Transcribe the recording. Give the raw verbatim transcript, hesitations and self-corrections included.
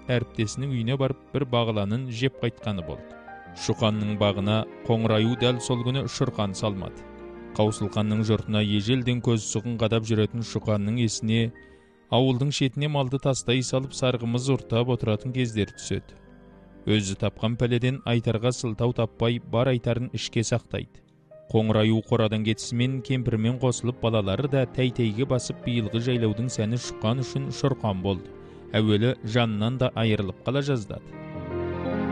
әріптесінің үйіне барып бір бағланын жеп қайтқаны болды. Шұқанның бағына Қоңыраю дәл сол күні Шұрқан салмады. Қаусылқанның жұртына ежелден көз сұғын қадап жүретін Шұқанның есіне ауылдың шетіне малды тастай салып сарғымыз ұртап отыратын кездер түседі. Өзі тапқан пәледен айтарға сылтау таппай бар айтарын ішке сақтайды. Қоңыраю қорадан кетісімен кемпірмен қосылып балалары да тәй-тәйге басып биылғы жайлаудың сәні Шұқан үшін Шұрқан болды. Әуелі жанынан да айырылып қала жаздады.